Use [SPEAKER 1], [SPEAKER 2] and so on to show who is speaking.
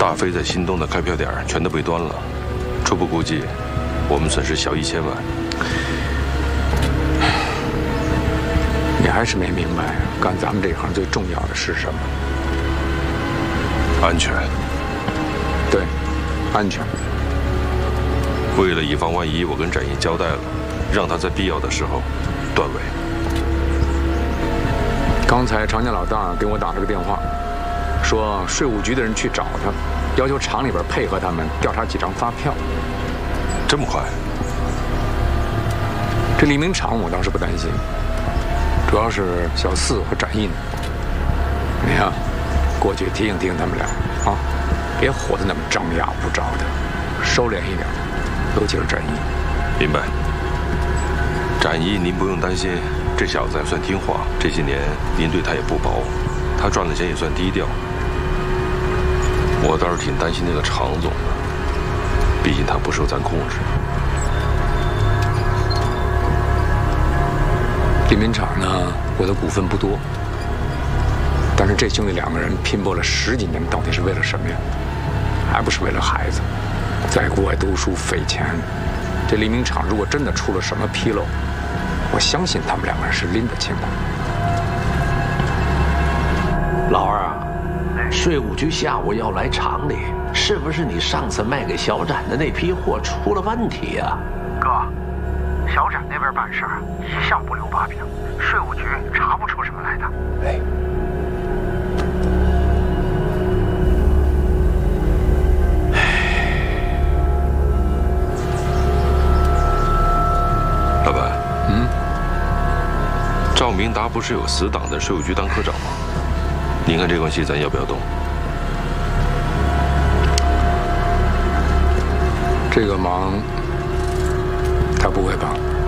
[SPEAKER 1] 大飞在新东的开票点全都被端了，初步估计，我们损失小1000万。
[SPEAKER 2] 你还是没明白，干咱们这行最重要的是什么？
[SPEAKER 1] 安全。
[SPEAKER 2] 对，安全。
[SPEAKER 1] 为了以防万一，我跟展毅交代了，让他在必要的时候断尾。
[SPEAKER 2] 刚才长江老大给我打了个电话，说税务局的人去找他，要求厂里边配合他们调查几张发票。
[SPEAKER 1] 这么快？
[SPEAKER 2] 这李明厂我倒是不担心，主要是小四和展毅呢。你呀，过去提醒提醒他们俩啊，别活得那么张牙舞爪的，收敛一点，尤其是展毅。
[SPEAKER 1] 明白。展毅，您不用担心，这小子还算听话，这些年您对他也不薄，他赚了钱也算低调。我倒是挺担心那个常总的，毕竟他不受咱控制。
[SPEAKER 2] 李明厂呢，我的股份不多，但是这兄弟两个人拼搏了10几年，到底是为了什么呀？还不是为了孩子，在国外读书费钱。这李明厂如果真的出了什么纰漏，我相信他们两个人是拎得清的。
[SPEAKER 3] 老二啊，税务局下午要来厂里，是不是你上次卖给小展的那批货出了问题呀？
[SPEAKER 4] 哥，小展那边办事一向不留把柄，税务局查不出什么来的。
[SPEAKER 3] 哎。
[SPEAKER 1] 老板，赵明达不是有死党在税务局当科长吗？您看这关系咱要不要动？
[SPEAKER 2] 这个忙他不会帮。